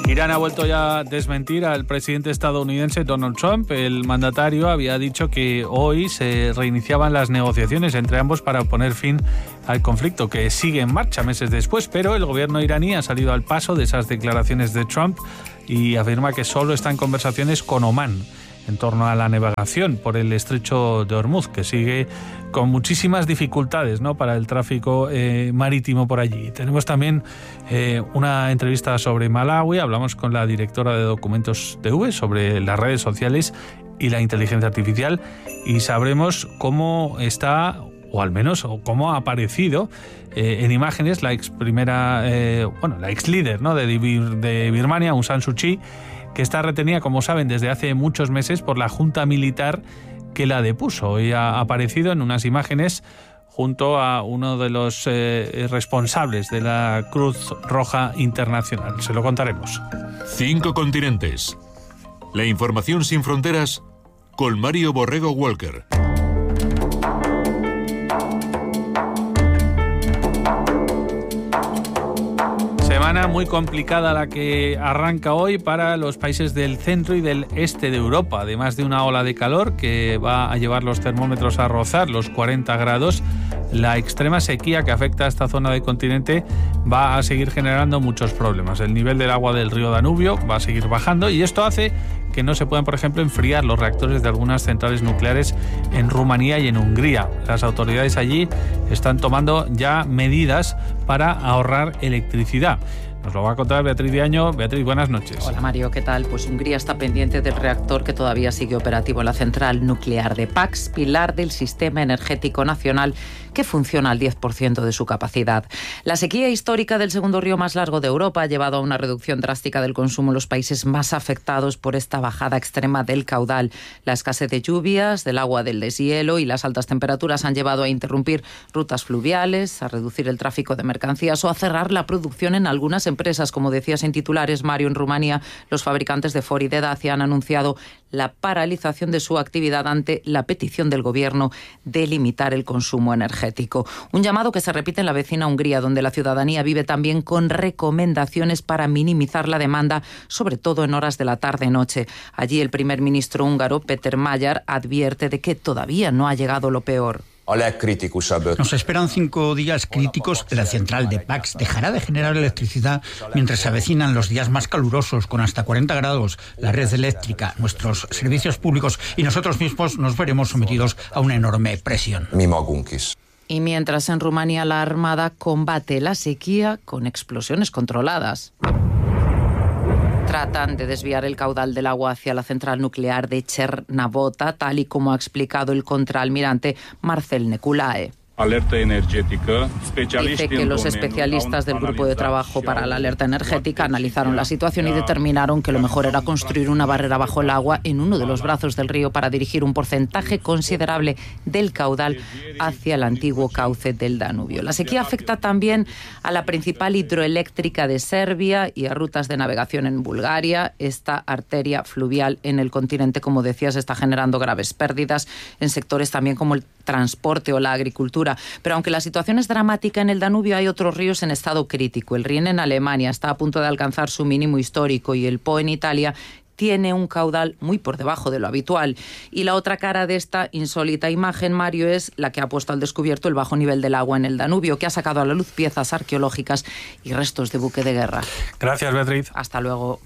Irán ha vuelto ya a desmentir al presidente estadounidense Donald Trump. El mandatario había dicho que hoy se reiniciaban las negociaciones entre ambos para poner fin al conflicto, que sigue en marcha meses después, pero el gobierno iraní ha salido al paso de esas declaraciones de Trump y afirma que solo está en conversaciones con Omán en torno a la navegación por el estrecho de Hormuz, que sigue con muchísimas dificultades, ¿no?, para el tráfico marítimo por allí. Tenemos también una entrevista sobre Malawi. Hablamos con la directora de Documentos TV sobre las redes sociales y la inteligencia artificial y sabremos cómo está, o al menos cómo ha aparecido en imágenes la ex líder, ¿no?, de Birmania, Aung San Suu Kyi, que está retenida, como saben, desde hace muchos meses por la junta militar que la depuso. Y ha aparecido en unas imágenes junto a uno de los responsables de la Cruz Roja Internacional. Se lo contaremos. 5 continentes. La información sin fronteras con Mario Borrego Walker. Semana muy complicada la que arranca hoy para los países del centro y del este de Europa. Además de una ola de calor que va a llevar los termómetros a rozar los 40 grados, la extrema sequía que afecta a esta zona del continente va a seguir generando muchos problemas. El nivel del agua del río Danubio va a seguir bajando y esto hace que no se puedan, por ejemplo, enfriar los reactores de algunas centrales nucleares en Rumanía y en Hungría. Las autoridades allí están tomando ya medidas para ahorrar electricidad. Nos lo va a contar Beatriz Diaño. Beatriz, buenas noches. Hola Mario, ¿qué tal? Pues Hungría está pendiente del reactor que todavía sigue operativo en la central nuclear de Paks, pilar del sistema energético nacional que funciona al 10% de su capacidad. La sequía histórica del segundo río más largo de Europa ha llevado a una reducción drástica del consumo en los países más afectados por esta bajada extrema del caudal. La escasez de lluvias, del agua del deshielo y las altas temperaturas han llevado a interrumpir rutas fluviales, a reducir el tráfico de mercancías o a cerrar la producción en algunas empresas. Como decías en titulares, Mario, en Rumanía, los fabricantes de Ford y de Dacia han anunciado la paralización de su actividad ante la petición del gobierno de limitar el consumo energético. Un llamado que se repite en la vecina Hungría, donde la ciudadanía vive también con recomendaciones para minimizar la demanda, sobre todo en horas de la tarde-noche. Allí el primer ministro húngaro, Péter Magyar, advierte de que todavía no ha llegado lo peor. Nos esperan 5 días críticos. La central de Paks dejará de generar electricidad mientras se avecinan los días más calurosos, con hasta 40 grados. La red eléctrica, nuestros servicios públicos y nosotros mismos nos veremos sometidos a una enorme presión. Y mientras en Rumanía la Armada combate la sequía con explosiones controladas. Tratan de desviar el caudal del agua hacia la central nuclear de Cernavota, tal y como ha explicado el contraalmirante Marcel Neculae. Dice que los especialistas del Grupo de Trabajo para la Alerta Energética analizaron la situación y determinaron que lo mejor era construir una barrera bajo el agua en uno de los brazos del río para dirigir un porcentaje considerable del caudal hacia el antiguo cauce del Danubio. La sequía afecta también a la principal hidroeléctrica de Serbia y a rutas de navegación en Bulgaria. Esta arteria fluvial en el continente, como decías, está generando graves pérdidas en sectores también como el transporte o la agricultura. Pero aunque la situación es dramática en el Danubio, hay otros ríos en estado crítico. El Rin en Alemania está a punto de alcanzar su mínimo histórico y el Po en Italia tiene un caudal muy por debajo de lo habitual. Y la otra cara de esta insólita imagen, Mario, es la que ha puesto al descubierto el bajo nivel del agua en el Danubio, que ha sacado a la luz piezas arqueológicas y restos de buque de guerra. Gracias, Beatriz. Hasta luego.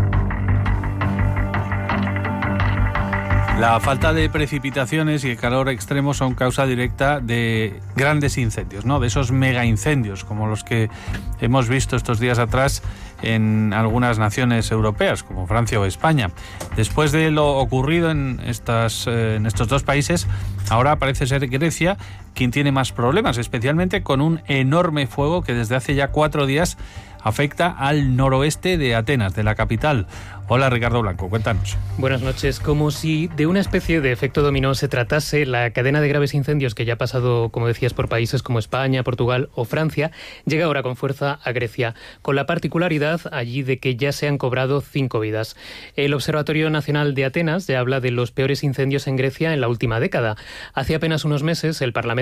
La falta de precipitaciones y el calor extremo son causa directa de grandes incendios, ¿no? De esos mega incendios como los que hemos visto estos días atrás en algunas naciones europeas, como Francia o España. Después de lo ocurrido en estos dos países, ahora parece ser Grecia quien tiene más problemas, especialmente con un enorme fuego que desde hace ya 4 días afecta al noroeste de Atenas, de la capital. Hola, Ricardo Blanco, cuéntanos. Buenas noches. Como si de una especie de efecto dominó se tratase, la cadena de graves incendios que ya ha pasado, como decías, por países como España, Portugal o Francia, llega ahora con fuerza a Grecia, con la particularidad allí de que ya se han cobrado 5 vidas. El Observatorio Nacional de Atenas ya habla de los peores incendios en Grecia en la última década. Hace apenas unos meses, el Parlamento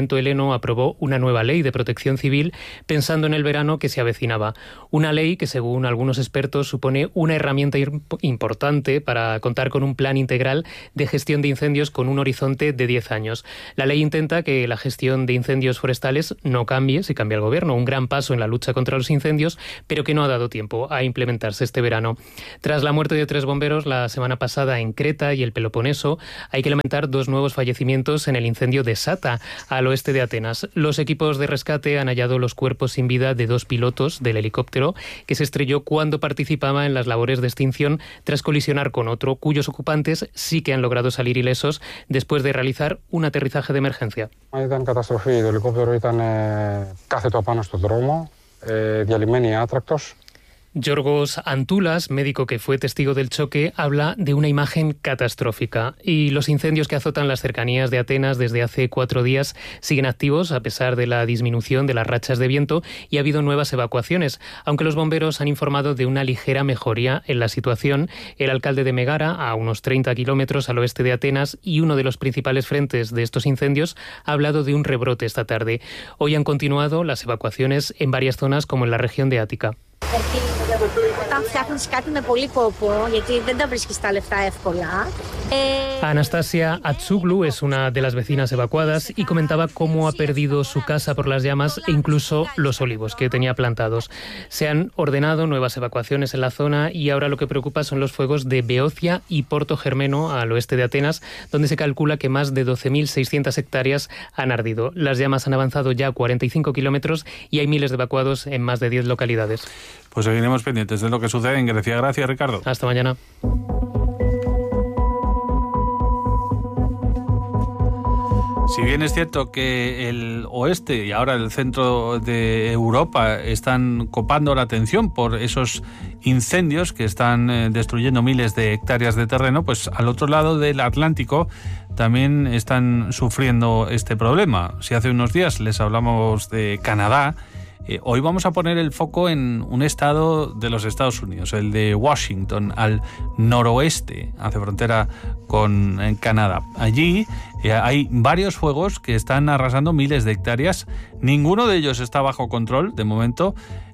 Parlamento heleno aprobó una nueva ley de protección civil pensando en el verano que se avecinaba. Una ley que, según algunos expertos, supone una herramienta importante para contar con un plan integral de gestión de incendios con un horizonte de 10 años. La ley intenta que la gestión de incendios forestales no cambie si cambia el gobierno, un gran paso en la lucha contra los incendios, pero que no ha dado tiempo a implementarse este verano. Tras la muerte de 3 bomberos la semana pasada en Creta y el Peloponeso, hay que lamentar 2 nuevos fallecimientos en el incendio de Sata, al oeste de Atenas. Los equipos de rescate han hallado los cuerpos sin vida de 2 pilotos del helicóptero que se estrelló cuando participaba en las labores de extinción tras colisionar con otro, cuyos ocupantes sí que han logrado salir ilesos después de realizar un aterrizaje de emergencia. Ήταν καταστροφή. Το ελικόπτερο ήταν κάθετο απάνω στο δρόμο, διαλυμένη άτρακτος. Yorgos Antoulas, médico que fue testigo del choque, habla de una imagen catastrófica. Y los incendios que azotan las cercanías de Atenas desde hace 4 días siguen activos a pesar de la disminución de las rachas de viento y ha habido nuevas evacuaciones. Aunque los bomberos han informado de una ligera mejoría en la situación, el alcalde de Megara, a unos 30 kilómetros al oeste de Atenas y uno de los principales frentes de estos incendios, ha hablado de un rebrote esta tarde. Hoy han continuado las evacuaciones en varias zonas como en la región de Ática. Anastasia Atsuglu es una de las vecinas evacuadas y comentaba cómo ha perdido su casa por las llamas e incluso los olivos que tenía plantados. Se han ordenado nuevas evacuaciones en la zona y ahora lo que preocupa son los fuegos de Beocia y Porto Germeno, al oeste de Atenas, donde se calcula que más de 12.600 hectáreas han ardido. Las llamas han avanzado ya 45 kilómetros y hay miles de evacuados en más de 10 localidades. Pues seguiremos pendientes de lo que sucede en Grecia. Gracias, Ricardo. Hasta mañana. Si bien es cierto que el oeste y ahora el centro de Europa están copando la atención por esos incendios que están destruyendo miles de hectáreas de terreno, pues al otro lado del Atlántico también están sufriendo este problema. Si hace unos días les hablamos de Canadá, hoy vamos a poner el foco en un estado de los Estados Unidos, el de Washington, al noroeste, hace frontera con Canadá. Allí hay varios fuegos que están arrasando miles de hectáreas. Ninguno de ellos está bajo control de momento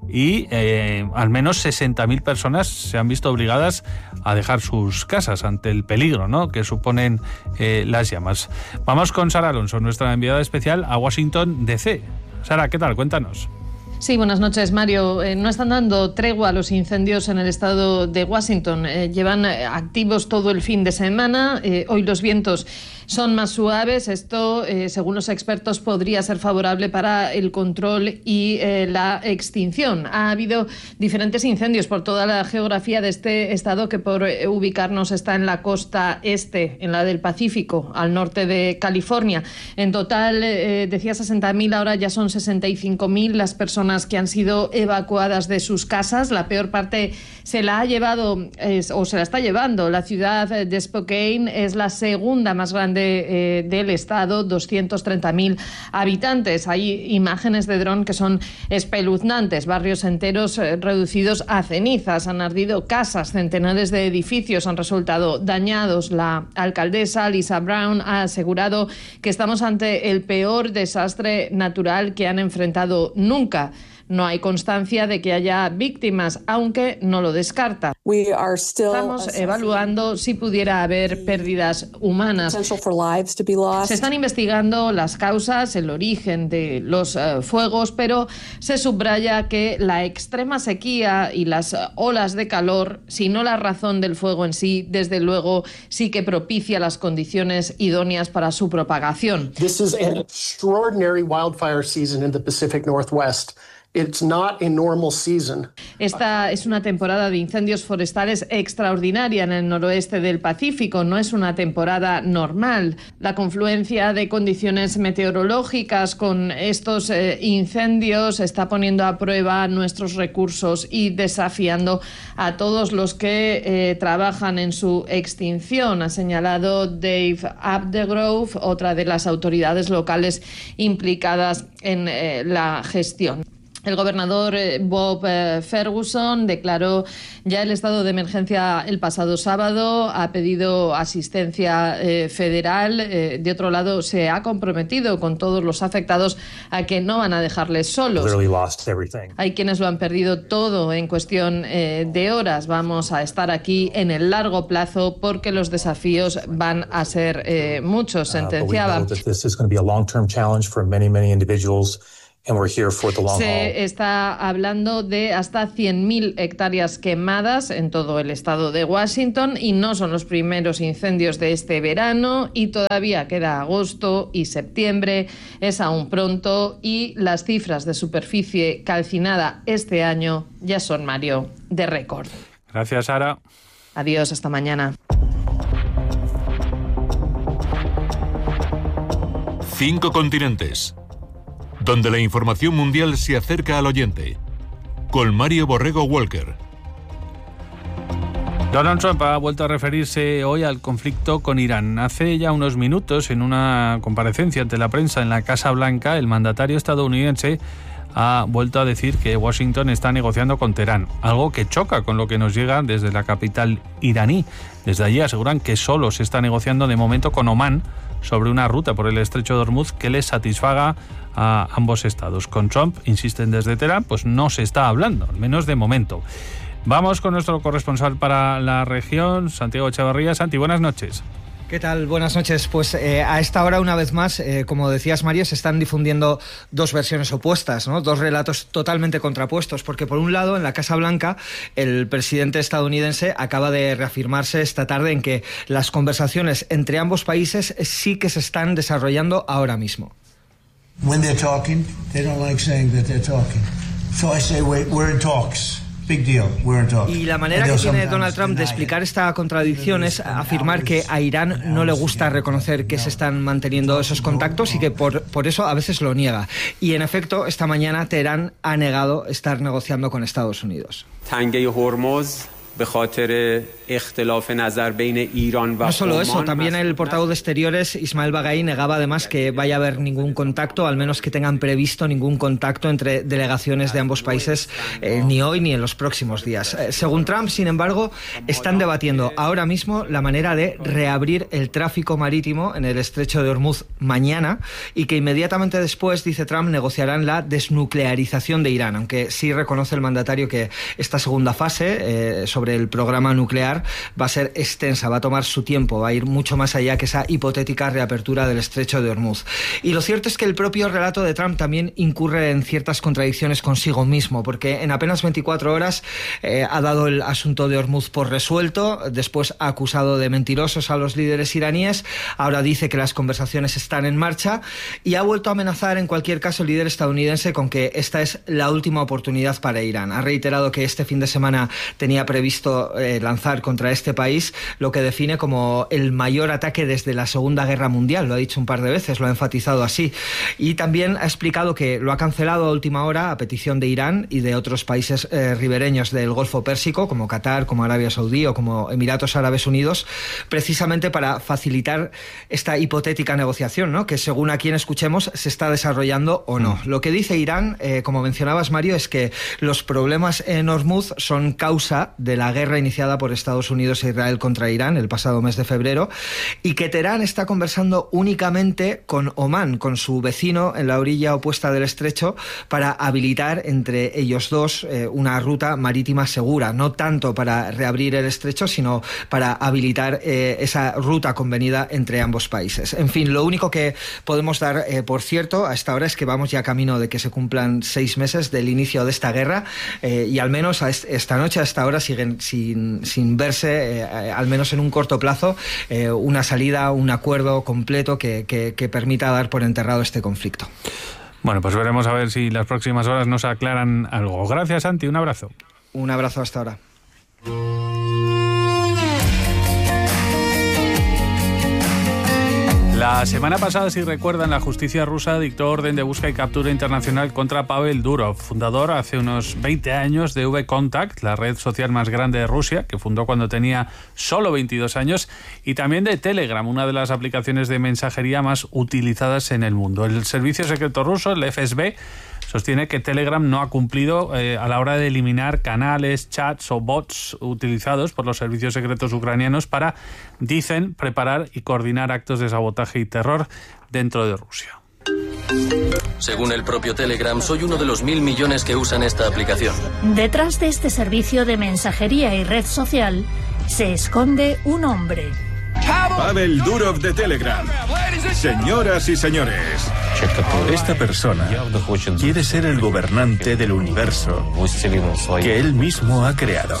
y al menos 60.000 personas se han visto obligadas a dejar sus casas ante el peligro, ¿no?, que suponen las llamas. Vamos con Sara Alonso, nuestra enviada especial a Washington, D.C. Sara, ¿qué tal? Cuéntanos. Sí, buenas noches, Mario. No están dando tregua a los incendios en el estado de Washington. Llevan activos todo el fin de semana. Hoy los vientos son más suaves. Esto, según los expertos, podría ser favorable para el control y la extinción. Ha habido diferentes incendios por toda la geografía de este estado, que por ubicarnos está en la costa este, en la del Pacífico, al norte de California. En total, decía 60.000, ahora ya son 65.000 las personas que han sido evacuadas de sus casas. La peor parte se la ha llevado, o se la está llevando, la ciudad de Spokane. Es la segunda más grande del estado, 230.000 habitantes. Hay imágenes de dron que son espeluznantes, barrios enteros reducidos a cenizas, han ardido casas, centenares de edificios han resultado dañados. La alcaldesa Lisa Brown ha asegurado que estamos ante el peor desastre natural que han enfrentado nunca. No hay constancia de que haya víctimas, aunque no lo descarta. Estamos evaluando si pudiera haber pérdidas humanas. Se están investigando las causas, el origen de los fuegos, pero se subraya que la extrema sequía y las olas de calor, si no la razón del fuego en sí, desde luego sí que propicia las condiciones idóneas para su propagación. This is an extraordinary wildfire season in the Pacific Northwest. It's not a normal season. Esta es una temporada de incendios forestales extraordinaria en el noroeste del Pacífico. No es una temporada normal. La confluencia de condiciones meteorológicas con estos incendios está poniendo a prueba nuestros recursos y desafiando a todos los que trabajan en su extinción, ha señalado Dave Abdegrove, otra de las autoridades locales implicadas en la gestión. El gobernador Bob Ferguson declaró ya el estado de emergencia el pasado sábado, ha pedido asistencia federal. De otro lado, se ha comprometido con todos los afectados a que no van a dejarles solos. Hay quienes lo han perdido todo en cuestión de horas. Vamos a estar aquí en el largo plazo porque los desafíos van a ser muchos, sentenciaba. Se está hablando de hasta 100.000 hectáreas quemadas en todo el estado de Washington y no son los primeros incendios de este verano y todavía queda agosto y septiembre, es aún pronto y las cifras de superficie calcinada este año ya son, Mario, de récord. Gracias, Sara. Adiós, hasta mañana. 5 continentes, donde la información mundial se acerca al oyente. Con Mario Borrego Walker. Donald Trump ha vuelto a referirse hoy al conflicto con Irán. Hace ya unos minutos, en una comparecencia ante la prensa en la Casa Blanca, el mandatario estadounidense ha vuelto a decir que Washington está negociando con Teherán, algo que choca con lo que nos llega desde la capital iraní. Desde allí aseguran que solo se está negociando de momento con Omán sobre una ruta por el estrecho de Hormuz que les satisfaga a ambos estados. Con Trump, insisten desde Teherán, pues no se está hablando, al menos de momento. Vamos con nuestro corresponsal para la región, Santiago Echevarría. Santi, buenas noches. ¿Qué tal? Buenas noches. Pues a esta hora, una vez más, como decías, Mario, se están difundiendo dos versiones opuestas, ¿no? Dos relatos totalmente contrapuestos, porque por un lado, en la Casa Blanca, el presidente estadounidense acaba de reafirmarse esta tarde en que las conversaciones entre ambos países sí que se están desarrollando ahora mismo. When they're talking, they don't like saying that they're talking. So I say, we're in talks. Y la manera que tiene Donald Trump de explicar esta contradicción es afirmar que a Irán no le gusta reconocer que se están manteniendo esos contactos y que por eso a veces lo niega. Y en efecto, esta mañana Teherán ha negado estar negociando con Estados Unidos. No solo eso, también el portavoz de Exteriores, Ismael Baghaei, negaba además que vaya a haber ningún contacto, al menos que tengan previsto ningún contacto entre delegaciones de ambos países, ni hoy ni en los próximos días. Según Trump, sin embargo, están debatiendo ahora mismo la manera de reabrir el tráfico marítimo en el estrecho de Hormuz mañana y que inmediatamente después, dice Trump, negociarán la desnuclearización de Irán, aunque sí reconoce el mandatario que esta segunda fase sobre el programa nuclear va a ser extensa, va a tomar su tiempo, va a ir mucho más allá que esa hipotética reapertura del estrecho de Hormuz. Y lo cierto es que el propio relato de Trump también incurre en ciertas contradicciones consigo mismo, porque en apenas 24 horas ha dado el asunto de Hormuz por resuelto, después ha acusado de mentirosos a los líderes iraníes, ahora dice que las conversaciones están en marcha y ha vuelto a amenazar en cualquier caso el líder estadounidense con que esta es la última oportunidad para Irán. Ha reiterado que este fin de semana tenía previsto lanzar contra este país lo que define como el mayor ataque desde la Segunda Guerra Mundial. Lo ha dicho un par de veces, lo ha enfatizado así. Y también ha explicado que lo ha cancelado a última hora a petición de Irán y de otros países ribereños del Golfo Pérsico, como Qatar, como Arabia Saudí o como Emiratos Árabes Unidos, precisamente para facilitar esta hipotética negociación, ¿no? Que según a quien escuchemos se está desarrollando o no. Lo que dice Irán, como mencionabas, Mario, es que los problemas en Hormuz son causa de la guerra iniciada por Estados Unidos e Israel contra Irán el pasado mes de febrero y que Teherán está conversando únicamente con Omán, con su vecino en la orilla opuesta del estrecho, para habilitar entre ellos dos una ruta marítima segura, no tanto para reabrir el estrecho, sino para habilitar esa ruta convenida entre ambos países. En fin, lo único que podemos dar por cierto a esta hora es que vamos ya camino de que se cumplan 6 meses del inicio de esta guerra y al menos esta noche, a esta hora, siguen sin verse, al menos en un corto plazo, una salida, un acuerdo completo que permita dar por enterrado este conflicto. Bueno, pues veremos a ver si las próximas horas nos aclaran algo. Gracias, Santi, un abrazo. Un abrazo hasta ahora. La semana pasada, si recuerdan, la justicia rusa dictó orden de busca y captura internacional contra Pavel Durov, fundador hace unos 20 años de VKontakte, la red social más grande de Rusia, que fundó cuando tenía solo 22 años, y también de Telegram, una de las aplicaciones de mensajería más utilizadas en el mundo. El servicio secreto ruso, el FSB, sostiene que Telegram no ha cumplido a la hora de eliminar canales, chats o bots utilizados por los servicios secretos ucranianos para, dicen, preparar y coordinar actos de sabotaje y terror dentro de Rusia. Según el propio Telegram, soy uno de los 1.000 millones que usan esta aplicación. Detrás de este servicio de mensajería y red social se esconde un hombre. Pavel Durov de Telegram. Señoras y señores, esta persona quiere ser el gobernante del universo que él mismo ha creado.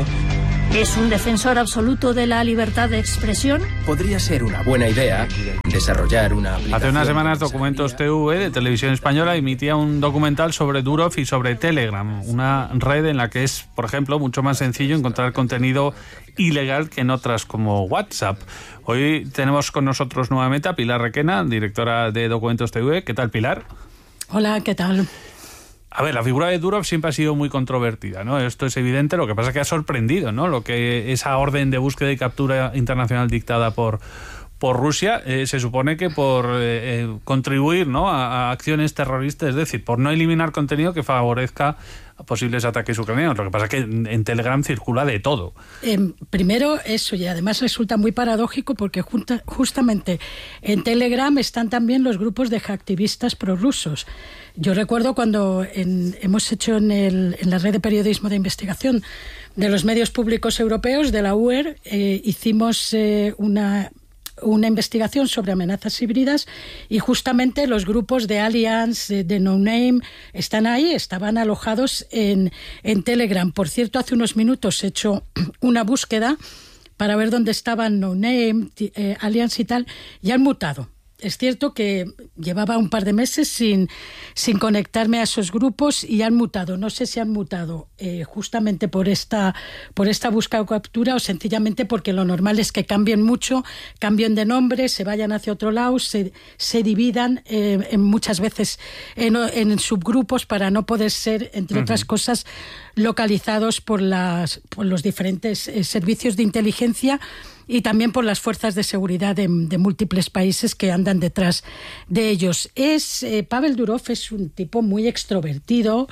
¿Es un defensor absoluto de la libertad de expresión? Podría ser una buena idea desarrollar una aplicación. Hace unas semanas Documentos TV de Televisión Española emitía un documental sobre Durov y sobre Telegram, una red en la que es, por ejemplo, mucho más sencillo encontrar contenido ilegal que en otras como WhatsApp. Hoy tenemos con nosotros nuevamente a Pilar Requena, directora de Documentos TV. ¿Qué tal, Pilar? Hola, ¿qué tal? A ver, la figura de Durov siempre ha sido muy controvertida, ¿no? Esto es evidente, lo que pasa es que ha sorprendido, ¿no? Lo que esa orden de búsqueda y captura internacional dictada por Rusia, se supone que por contribuir, ¿no?, a acciones terroristas, es decir, por no eliminar contenido que favorezca a posibles ataques ucranianos. Lo que pasa es que en Telegram circula de todo. Primero eso, y además resulta muy paradójico porque justamente en Telegram están también los grupos de hacktivistas prorrusos. Yo recuerdo cuando hemos hecho en la red de periodismo de investigación de los medios públicos europeos, de la UER, hicimos una investigación sobre amenazas híbridas y justamente los grupos de Alliance, de No Name, estaban alojados en Telegram. Por cierto, hace unos minutos he hecho una búsqueda para ver dónde estaban No Name, Alliance y tal, y han mutado. Es cierto que llevaba un par de meses sin conectarme a esos grupos y han mutado. No sé si han mutado justamente por esta búsqueda o captura o sencillamente porque lo normal es que cambien mucho, cambien de nombre, se vayan hacia otro lado, se dividan muchas veces en subgrupos para no poder ser, entre otras cosas, localizados por los diferentes servicios de inteligencia y también por las fuerzas de seguridad de múltiples países que andan detrás de ellos. Pavel Durov es un tipo muy extrovertido,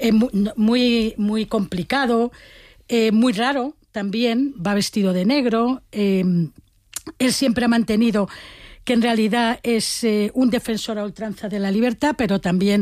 muy, muy complicado, muy raro también, va vestido de negro. Él siempre ha mantenido que en realidad es un defensor a ultranza de la libertad, pero también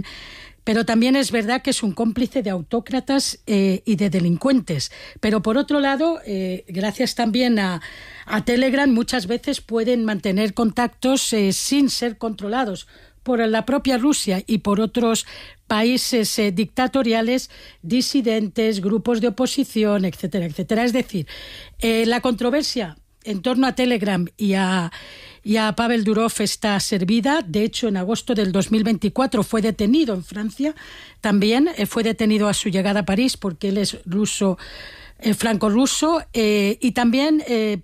es verdad que es un cómplice de autócratas y de delincuentes. Pero por otro lado, gracias también a Telegram, muchas veces pueden mantener contactos sin ser controlados por la propia Rusia y por otros países dictatoriales, disidentes, grupos de oposición, etcétera, etcétera. Es decir, la controversia en torno a Telegram y a Pavel Durov está servida. De hecho, en agosto del 2024 fue detenido en Francia. También fue detenido a su llegada a París porque él es franco-ruso y también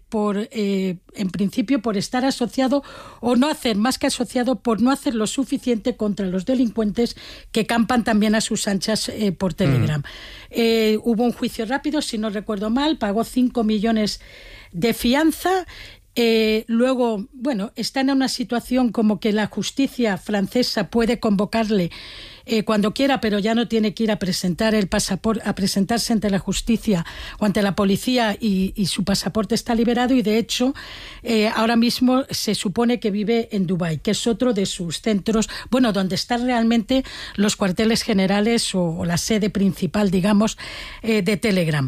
en principio por estar asociado o no hacer, más que asociado, por no hacer lo suficiente contra los delincuentes que campan también a sus anchas por Telegram. Hubo un juicio rápido, si no recuerdo mal, pagó 5 millones de fianza. Luego, está en una situación como que la justicia francesa puede convocarle cuando quiera, pero ya no tiene que ir a presentar el pasaporte, a presentarse ante la justicia o ante la policía y su pasaporte está liberado y de hecho ahora mismo se supone que vive en Dubái, que es otro de sus centros, donde están realmente los cuarteles generales o la sede principal, digamos, de Telegram.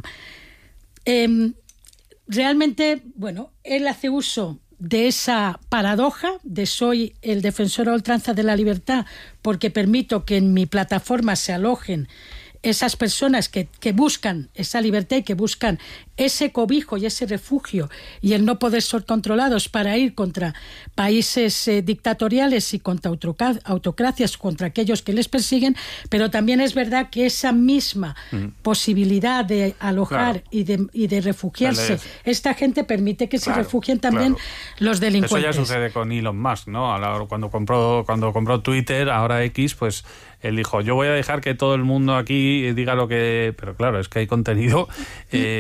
Realmente, él hace uso de esa paradoja de soy el defensor a ultranza de la libertad porque permito que en mi plataforma se alojen esas personas que buscan esa libertad y que buscan ese cobijo y ese refugio y el no poder ser controlados para ir contra países dictatoriales y contra autocracias, contra aquellos que les persiguen, pero también es verdad que esa misma posibilidad de alojar y de refugiarse, esta gente permite que se refugien también los delincuentes. Eso ya sucede con Elon Musk, ¿no? Cuando compró Twitter, ahora X, pues él dijo, yo voy a dejar que todo el mundo aquí diga lo que... Pero claro, es que hay contenido que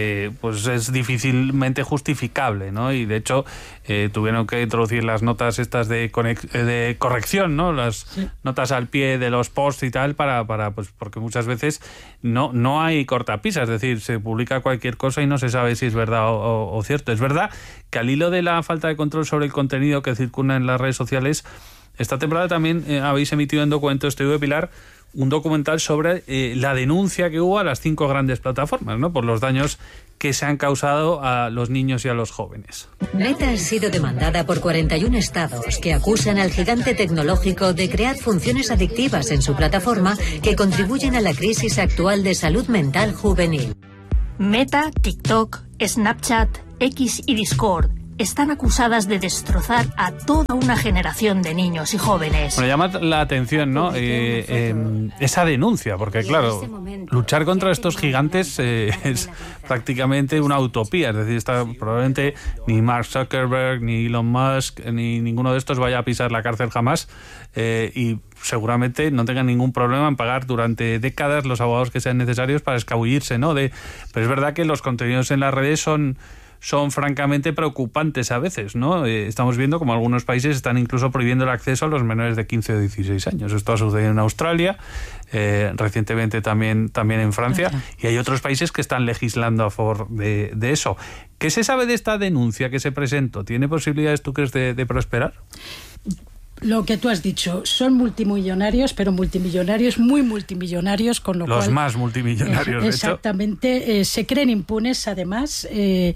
pues es difícilmente justificable, ¿no? Y de hecho tuvieron que introducir las notas estas de corrección, ¿no? Las notas al pie de los posts y tal, para pues porque muchas veces no hay cortapisa, es decir, se publica cualquier cosa y no se sabe si es verdad o cierto. Es verdad que al hilo de la falta de control sobre el contenido que circula en las redes sociales, esta temporada también habéis emitido en Documentos TV, Pilar, un documental sobre la denuncia que hubo a las 5 grandes plataformas, ¿no? Por los daños que se han causado a los niños y a los jóvenes. Meta ha sido demandada por 41 estados que acusan al gigante tecnológico de crear funciones adictivas en su plataforma que contribuyen a la crisis actual de salud mental juvenil. Meta, TikTok, Snapchat, X y Discord están acusadas de destrozar a toda una generación de niños y jóvenes. Bueno, llama la atención, ¿no? Esa denuncia, porque claro, luchar contra estos gigantes es prácticamente una utopía. Es decir, probablemente ni Mark Zuckerberg, ni Elon Musk, ni ninguno de estos vaya a pisar la cárcel jamás, y seguramente no tengan ningún problema en pagar durante décadas los abogados que sean necesarios para escabullirse, ¿no? Pero es verdad que los contenidos en las redes son francamente preocupantes a veces, ¿no? Estamos viendo como algunos países están incluso prohibiendo el acceso a los menores de 15 o 16 años. Esto ha sucedido en Australia, recientemente también en Francia, y hay otros países que están legislando a favor de eso. ¿Qué se sabe de esta denuncia que se presentó? ¿Tiene posibilidades, tú crees, de prosperar? Lo que tú has dicho, son multimillonarios, pero multimillonarios, muy multimillonarios, con lo cual... Los más multimillonarios, de exactamente, se creen impunes, además,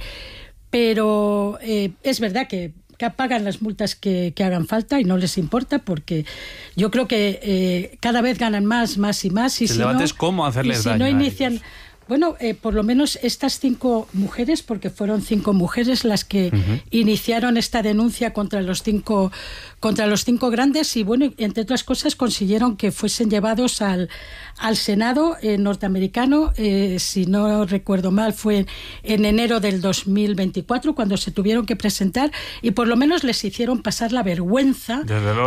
pero es verdad que pagan las multas que hagan falta y no les importa, porque yo creo que cada vez ganan más y más. Y el debate es cómo hacerles daño a ellos. Bueno, por lo menos estas 5 mujeres, porque fueron 5 mujeres las que iniciaron esta denuncia contra los cinco grandes, y bueno, entre otras cosas consiguieron que fuesen llevados al Senado norteamericano, si no recuerdo mal fue en enero del 2024 cuando se tuvieron que presentar, y por lo menos les hicieron pasar la vergüenza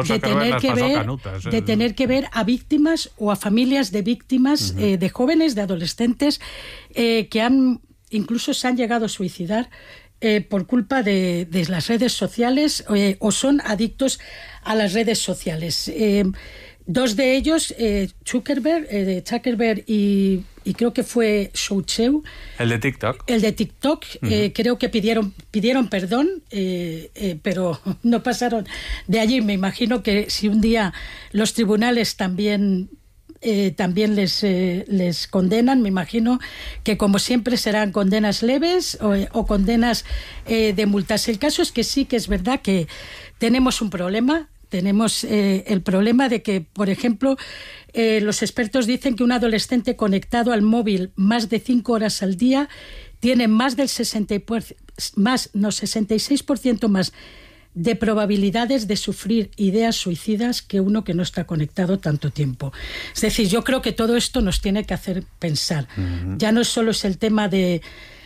de tener que ver a víctimas o a familias de víctimas, de jóvenes, de adolescentes, que incluso se han llegado a suicidar por culpa de las redes sociales, o son adictos a las redes sociales. 2 de ellos, Zuckerberg y creo que fue Shoucheu. El de TikTok. Creo que pidieron perdón, pero no pasaron de allí. Me imagino que si un día los tribunales también les condenan, me imagino que como siempre serán condenas leves o condenas de multas. El caso es que sí que es verdad que tenemos un problema. Tenemos el problema de que, por ejemplo, los expertos dicen que un adolescente conectado al móvil más de 5 horas al día tiene más del 66% más de probabilidades de sufrir ideas suicidas que uno que no está conectado tanto tiempo. Es decir, yo creo que todo esto nos tiene que hacer pensar. Ya no solo es el tema de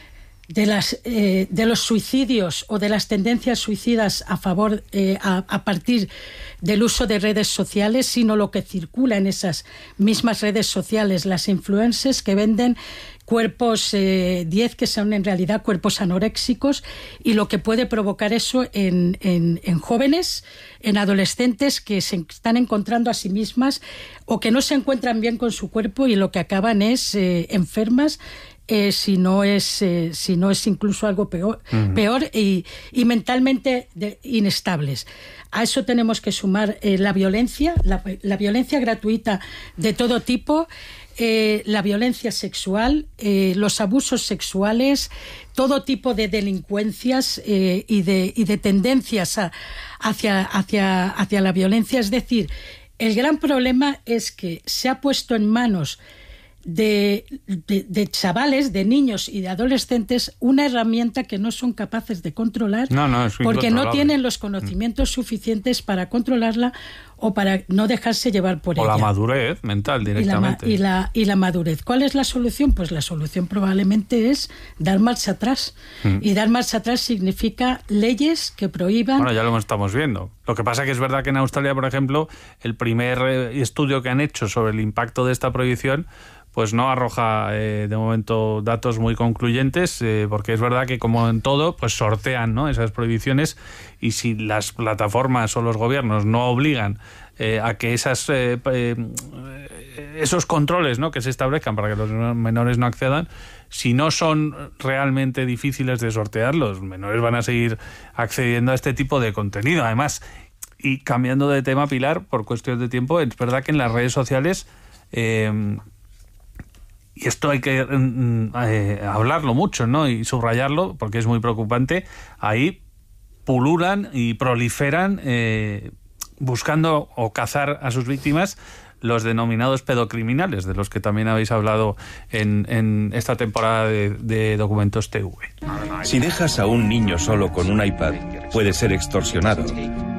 los suicidios o de las tendencias suicidas a partir del uso de redes sociales, sino lo que circula en esas mismas redes sociales, las influencers que venden cuerpos 10 que son en realidad cuerpos anoréxicos, y lo que puede provocar eso en jóvenes, en adolescentes que se están encontrando a sí mismas o que no se encuentran bien con su cuerpo, y lo que acaban es enfermas, si no es incluso algo peor y mentalmente inestables. A eso tenemos que sumar la violencia gratuita de todo tipo, la violencia sexual, los abusos sexuales, todo tipo de delincuencias y de tendencias hacia la violencia. Es decir, el gran problema es que se ha puesto en manos de chavales, de niños y de adolescentes una herramienta que no son capaces de controlar, porque no tienen los conocimientos suficientes para controlarla o para no dejarse llevar por ella. O la madurez mental directamente. Y la madurez. ¿Cuál es la solución? Pues la solución probablemente es dar marcha atrás. Y dar marcha atrás significa leyes que prohíban... Bueno, ya lo estamos viendo. Lo que pasa que es verdad que en Australia, por ejemplo, el primer estudio que han hecho sobre el impacto de esta prohibición pues no arroja de momento datos muy concluyentes, porque es verdad que como en todo, pues sortean, ¿no?, esas prohibiciones, y si las plataformas o los gobiernos no obligan a que esos controles, ¿no?, que se establezcan para que los menores no accedan, si no son realmente difíciles de sortear, los menores van a seguir accediendo a este tipo de contenido. Además, y cambiando de tema, Pilar, por cuestión de tiempo, es verdad que en las redes sociales, y esto hay que hablarlo mucho, ¿no?, y subrayarlo, porque es muy preocupante, ahí pululan y proliferan buscando o cazar a sus víctimas los denominados pedocriminales, de los que también habéis hablado en esta temporada de Documentos TV. Si dejas a un niño solo con un iPad, puede ser extorsionado.